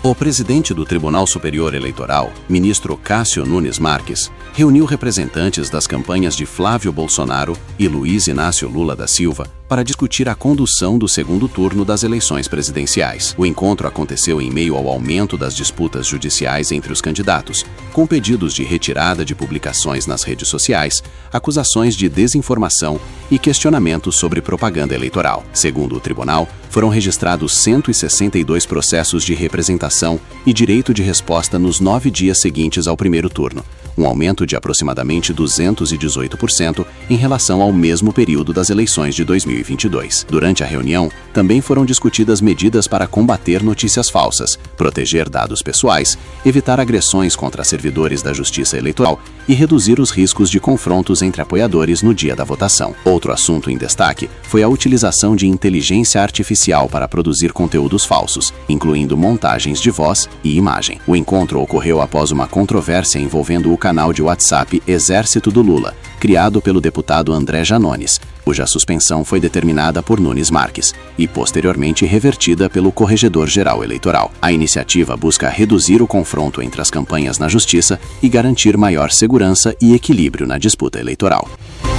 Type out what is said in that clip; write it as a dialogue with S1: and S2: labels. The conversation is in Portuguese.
S1: O presidente do Tribunal Superior Eleitoral, ministro Cássio Nunes Marques, reuniu representantes das campanhas de Flávio Bolsonaro e Luiz Inácio Lula da Silva para discutir a condução do segundo turno das eleições presidenciais. O encontro aconteceu em meio ao aumento das disputas judiciais entre os candidatos, com pedidos de retirada de publicações nas redes sociais, acusações de desinformação e questionamentos sobre propaganda eleitoral. Segundo o tribunal, foram registrados 162 processos de representação e direito de resposta nos 9 dias seguintes ao primeiro turno, um aumento de aproximadamente 218% em relação ao mesmo período das eleições de 2022. Durante a reunião, também foram discutidas medidas para combater notícias falsas, proteger dados pessoais, evitar agressões contra servidores da Justiça Eleitoral e reduzir os riscos de confrontos entre apoiadores no dia da votação. Outro assunto em destaque foi a utilização de inteligência artificial para produzir conteúdos falsos, incluindo montagens de voz e imagem. O encontro ocorreu após uma controvérsia envolvendo o canal de WhatsApp Exército do Lula, criado pelo deputado André Janones, cuja suspensão foi determinada por Nunes Marques e posteriormente revertida pelo Corregedor-Geral Eleitoral. A iniciativa busca reduzir o confronto entre as campanhas na Justiça e garantir maior segurança e equilíbrio na disputa eleitoral.